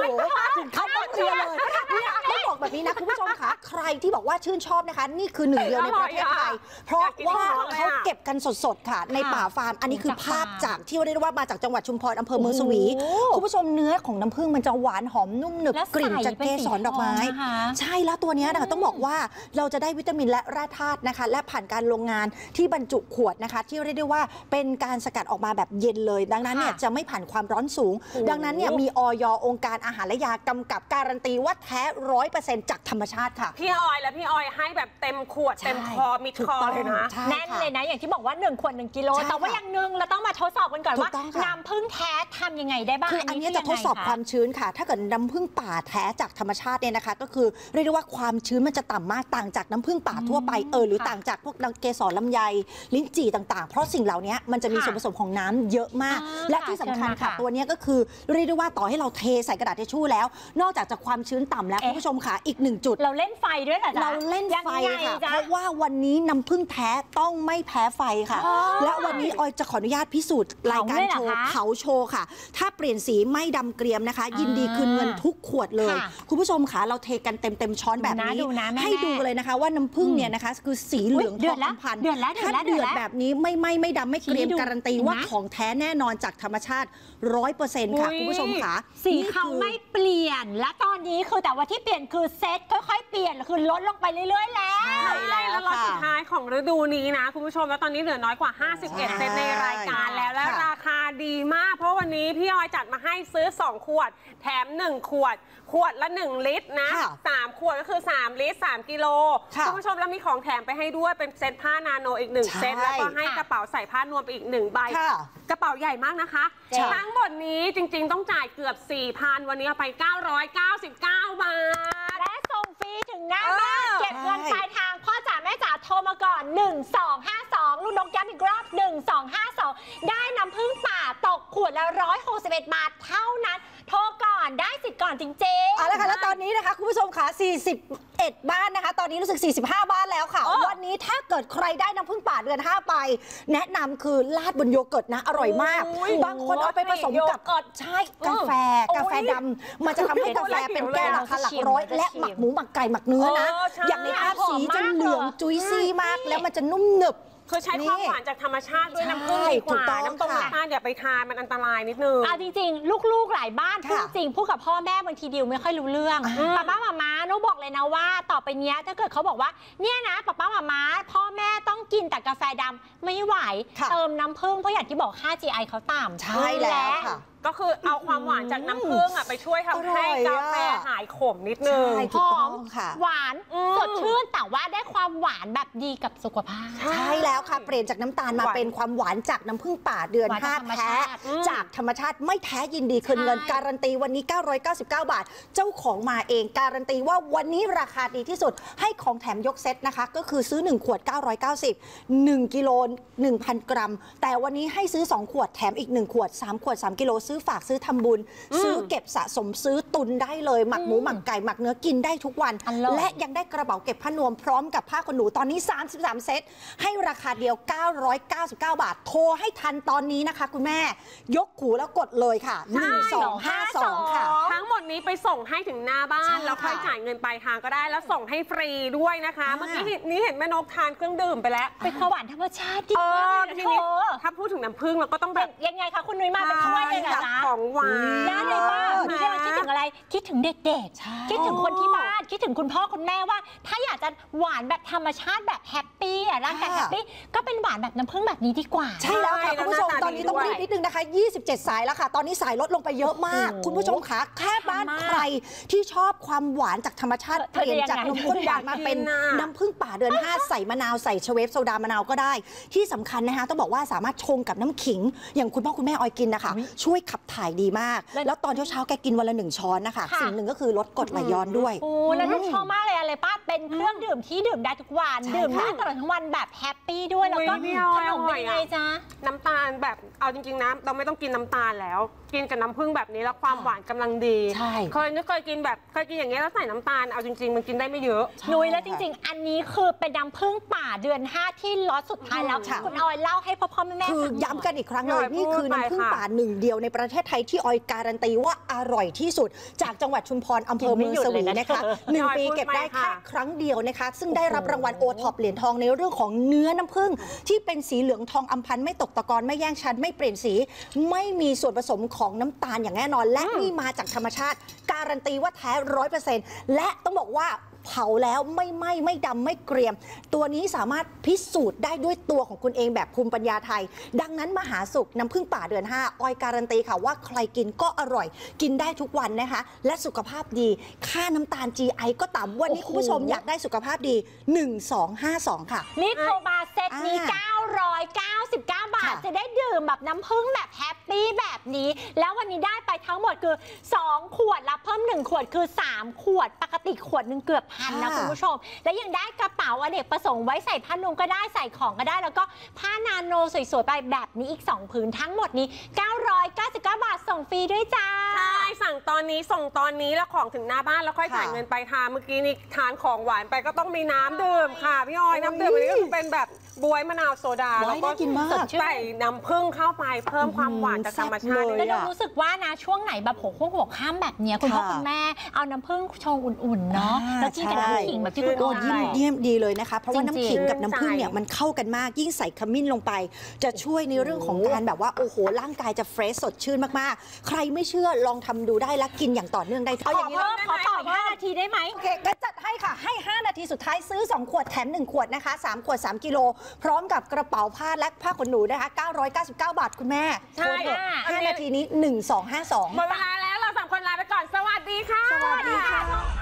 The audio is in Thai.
ถึงขั้นต้องเรียนเลยเนี่ยต้องบอกแบบนี้นะคุณผู้ชมคะใครที่บอกว่าชื่นชอบนะคะนี่คือหนึ่งเดียวในประเทศไทยเพราะว่าเขาเก็บกันสดๆค่ะในป่าฟาร์มอันนี้คือภาพจากที่เรียกว่ามาจากจังหวัดชุมพรอำเภอเมืองสวีคุณผู้ชมเนื้อของน้ำผึ้งมันจะหวานหอมนุ่มหนึบกลิ่นจากเกสรดอกไม้ใช่แล้วตัวนี้นะคะต้องบอกว่าเราจะได้วิตามินและแร่ธาตุนะคะและผ่านการลงงานที่บรรจุขวดนะคะที่เรียกได้ว่าเป็นการสกัดออกมาแบบเย็นเลยดังนั้นเนี่ยจะไม่ผ่านความร้อนสูงดังนั้นเนี่ยมีอย.องค์การอาหารและยากำกับการันตีว่าแท้ 100% จากธรรมชาติค่ะพี่ออยและพี่ออยให้แบบเต็มขวดเต็มคอมิดคอเลยนะแน่นเลยนะอย่างที่บอกว่า1 ขวด 1 กิโลแต่ว่าอย่างหนึ่งเราต้องมาทดสอบกันก่อนว่าน้ำผึ้งแท้ทำยังไงได้บ้างคืออันนี้จะทดสอบความชื้นค่ะถ้าเกิดน้ำผึ้งป่าแท้จากธรรมชาติเนี่ยนะคะก็คือเรียกได้ว่าความชื้นมันจะต่ำมากต่างจากน้ำผึ้งป่าทั่วไปหรือต่างจากพวกเกสรลำไยลิ้นจี่ต่างๆเพราะสิ่งเหล่านี้มันจะมีส่วนผสมของน้ำเยอะมากและที่สำคัญค่ะตัวนี้ก็คือเรียกได้ว่าต่อให้เราเทใส่กระดาษทิชชู่แล้วนอกจากจะความชื้นต่ำแล้วคุณผู้ชมค่ะอีก1 จุดเราเล่นไฟด้วยเหรอจ๊ะเราเล่นไฟค่ะเพราะว่าวันนี้น้ำผึ้งแท้ต้องไม่แพ้ไฟค่ะและวันนี้ออยจะขออนุญาตพิสูจน์รายการโชว์เผาโชว์ค่ะถ้าเปลี่ยนสีไม่ดำเกรียมนะคะยินดีคืนเงินทุกขวดเลยคุณผู้ชมค่ะเราเทกันเต็มช้อนแบบนี้ให้ดูเลยนะคะว่าน้ำผึ้งเนี่ยนะคะคือสีเหลืองทองพันถ้าเดือดแบบนี้ไม่ดำไม่เกรียมการันตีว่าของแท้แน่นอนจากธรรมชาติ 100% ค่ะคุณผู้ชมค่ะสีเขาไม่เปลี่ยนและตอนนี้คือแต่ว่าที่เปลี่ยนคือเซตค่อยๆเปลี่ยนคือลดลงไปเรื่อยๆแล้วแล้วล็อตสุดท้ายของฤดูนี้นะคุณผู้ชมแล้วตอนนี้เหลือน้อยกว่า51เซตในรายการแล้วและราคาดีมากเพราะวันนี้พี่ออยจัดมาให้ซื้อ2 ขวดแถม1 ขวดละ1 ลิตรนะ3 ขวดก็คือ3 ลิตร 3 กิโลคุณผู้ชมแล้วมีของแถมไปให้ด้วยเป็นเซตผ้านาโนอีก1 เซตแล้วก็ให้กระเป๋าใส่ผ้านวมไปอีก1 ใบกระเป๋าใหญ่มากนะคะทั้งหมดนี้จริงๆต้องจ่ายเกือบ 4,000 วันนี้เอาไป999 บาทและส่งฟรีถึงหน้าบ้านเก็บเงินปลายทางพ่อจ๋าแม่จ๋าโทรมาก่อน1252ลูกนกย้ำอีกรอบ1252ได้น้ำผึ้งป่าตกขวดละ161 บาทเท่านั้นโทรก่อนได้สิทธิ์ก่อนจริงๆเอาละค่ะแล้วตอนนี้นะคะคุณผู้ชมค่ะ41 บ้านนะคะตอนนี้รู้สึก45 บ้านแล้วค่ะวันนี้ถ้าเกิดใครได้น้ำผึ้งป่าเดือน5ไปแนะนำคือราดบนโยเกิร์ตนะอร่อยมากบางคนเอาไปผสมกับใช่กาแฟดำมันจะทำให้กาแฟเป็นแก้วราคาหลักร้อยและหมักหมูหมักไก่หมักเนื้อนะอย่างในภาพสีจะเหลืองจุยซี่มากแล้วมันจะนุ่มหนึบคือใช้ความหวานจากธรรมชาติด้วยน้ำผึ้งดีกว่าน้ำตาลอย่าไปทานมันอันตรายนิดนึงจริงๆลูกๆหลายบ้านพูดจริงพูดกับพ่อแม่บางทีดิวไม่ค่อยรู้เรื่องป้ามาหนูบอกเลยนะว่าต่อไปเนี้ยถ้าเกิดเขาบอกว่าเนี่ยนะป้ามาพ่อแม่ต้องกินแต่กาแฟดำไม่ไหวเติมน้ำผึ้งเพราะอย่างที่บอกค่า GI เขาต่ำใช่แล้วก็คือเอาความหวานจากน้ำผึ้งไปช่วยทำให้กาแฟหายขมนิดนึงหอมหวานสดชื่นแต่ว่าได้ความหวานแบบดีกับสุขภาพใช่แล้วค่ะเปลี่ยนจากน้ำตาลมาเป็นความหวานจากน้ำผึ้งป่าเดือน5แท้จากธรรมชาติไม่แท้ยินดีคืนเงินการันตีวันนี้999 บาทเจ้าของมาเองการันตีว่าวันนี้ราคาดีที่สุดให้ของแถมยกเซตนะคะก็คือซื้อ1 ขวด990 1 กิโล 1,000 กรัมแต่วันนี้ให้ซื้อ2 ขวดแถมอีก1 ขวด3 ขวด 3 กิโลซื้อฝากซื้อทำบุญซื้อเก็บสะสมซื้อตุนได้เลยหมักหมูหมักไก่หมักเนื้อกินได้ทุกวันและยังได้กระเป๋าเก็บผ้านวมพร้อมกับผ้าขนหนูตอนนี้33 เซตให้ราคาเดียว999 บาทโทรให้ทันตอนนี้นะคะคุณแม่ยกหูแล้วกดเลยค่ะ1252ค่ะทั้งหมดนี้ไปส่งให้ถึงหน้าบ้านแล้วค่อยจ่ายเงินปลายทางก็ได้แล้วส่งให้ฟรีด้วยนะคะเมื่อกี้นี้เห็นแม่นกทานเครื่องดื่มไปแล้วเป็นของหวานธรรมชาติดีมากเลยถ้าพูดถึงน้ำผึ้งเราก็ต้องแบบยังไงคะคุณนุ้ยมาเป็นถ้วยเลยนะของหวานย่าเลยป้าคิดถึงอะไรคิดถึงเด็กๆคิดถึงคนที่บ้านคิดถึงคุณพ่อคุณแม่ว่าถ้าอยากจะหวานแบบธรรมชาติแบบแฮปปี้ร่างกายแฮปปี้ก็เป็นหวานแบบน้ำผึ้งแบบนี้ดีกว่าใช่แล้วค่ะคุณผู้ชมตอนนี้ต้องรีบนิดนึงนะคะ27 สายแล้วค่ะตอนนี้สายลดลงไปเยอะมากคุณผู้ชมคะแค่บ้านใครที่ชอบความหวานจากธรรมชาติเปลี่ยนจากนมข้นหวานมาเป็นน้ำผึ้งป่าเดือน5ใส่มะนาวใส่เชเวฟโซดามะนาวก็ได้ที่สำคัญนะคะต้องบอกว่าสามารถชงกับน้ำขิงอย่างคุณพ่อคุณแม่ออยกินนะคะช่วยขับถ่ายดีมากแล้วตอนเช้าแกกินวันละ1 ช้อนนะคะสิ่งหนึ่งก็คือลดกรดไหลย้อนด้วยโอ้แล้วลูกชอบมากเลยอะไรป้าเป็นเครื่องดื่มที่ดื่มได้ทุกวันดื่มได้ตลอดทั้งวันแบบแฮปปี้ด้วยแล้วก็ขนมเป็นไงจ๊ะน้ำตาลแบบเอาจริงๆนะเราไม่ต้องกินน้ำตาลแล้วกินกับน้ำผึ้งแบบนี้แล้วความหวานกำลังดีใช่เคยกินอย่างเงี้ยแล้วใส่น้ำตาลเอาจริงๆมันกินได้ไม่เยอะนุ้ยแล้วจริงๆ อันนี้คือเป็นน้ำผึ้งป่าเดือน 5 ที่ล็อตสุดท้ายแล้วค่ะคุณออยเล่าให้พ่อแม่คือฟังย้ำกันอีกครั้งเลยหน่อยนี่คือน้ำผึ้งพูดไปค่ะป่าหนึ่งเดียวในประเทศไทยที่ออยการันตีว่าอร่อยที่สุด จากจังหวัดชุมพรอำเภอเมืองสวีนะคะหนึ่งปีเก็บได้แค่ครั้งเดียวนะคะ ซึ่งได้รับรางวัลโอท็อปเหรียญทองในเรื่องของเนื้อน้ำผึ้งที่เป็นสีเหลืองทองอำพันไม่ตกตะกอนไม่แย่งชั้นไม่เปลี่ยนสี ไม่มีส่วนผสมของน้ำตาลอย่างแน่นอน และนี่มาจากธรรมชาติ การันตีว่าแท้ 100%และต้องบอกว่าเผาแล้วไม่ไหม้ไม่ดำไม่เกรียม ตัวนี้สามารถพิสูจน์ได้ด้วยตัวของคุณเองแบบภูมิปัญญาไทย ดังนั้นมหาสุขน้ำผึ้งป่าเดือน 5 ออยการันตีค่ะว่าใครกินก็อร่อย กินได้ทุกวันนะคะ และสุขภาพดีค่าน้ำตาล GI ก็ต่ำวันนี้คุณผู้ชมอยากได้สุขภาพดี 1252 ค่ะนี่โทรมาเซตนี้ 999 บาทค่ะจะได้ดื่มแบบน้ำผึ้งแบบแฮปปี้แบบนี้ แล้ววันนี้ได้ไปทั้งหมดคือ 2 ขวดรับเพิ่ม 1 ขวดคือ 3 ขวด ปกติขวดหนึงเกือบพันนะค่ะคุณผู้ชม และยังได้กระเป๋าอเนกประสงค์ไว้ใส่ผ้านุ่งก็ได้ใส่ของก็ได้ แล้วก็ผ้านาโนสวยๆไปแบบนี้อีก 2 ผืนทั้งหมดนี้ 999 บาทส่งฟรีด้วยจ้าใช่สั่งตอนนี้ส่งตอนนี้แล้วของถึงหน้าบ้านแล้วค่อยจ่ายเงินไปทานเมื่อกี้นี่ทานของหวานไปก็ต้องมีน้ำดื่มค่ะพี่ออยน้ำดื่มอันนี้ก็คือเป็นแบบบวยมะนาวโซดาว้ายแล้วก็น่ากินมากใส่น้ำผึ้งเข้าไปเพิ่มความหวานจากธรรมชาติแซ่บเลยแล้วเรารู้สึกว่านะช่วงไหนแบบหัวข้ามแบบเนี้ยคุณพ่อค่ะคุณแม่เอาน้ำผึ้งชงอุ่นๆเนาะแล้วกินกับน้ำขิงแบบที่คุณโอ้ออยเยี่ยมดีเลยนะคะ เพราะว่าจริงๆน้ำขิงกับน้ำผึ้งเนี่ยมันเข้ากันมาก ยิ่งใส่ขมิ้นลงไป จะช่วยในเรื่องของการแบบว่าโอ้โหร่างกายจะเฟรชสดชื่นมากๆ ใครไม่เชื่อลองทำดูได้และกินอย่างต่อเนื่องได้เอาอย่างนี้นี้ขอต่อ5 นาทีได้ไหมโอเคก็จัดให้ค่ะให้ 5 นาทีสุดท้ายซื้อ 2 ขวดแถม 1 ขวดนะคะ 3 ขวด 3 กิโล พร้อมกับกระเป๋าผ้าและผ้าขนหนูนะคะ 999 บาทคุณแม่ใช่โทรเถอะอันนี้ 5 นาทีนี้ 1252 หมดเวลาแล้วเราสามคนลาไปก่อนสวัสดีค่ะสวัสดีค่ะ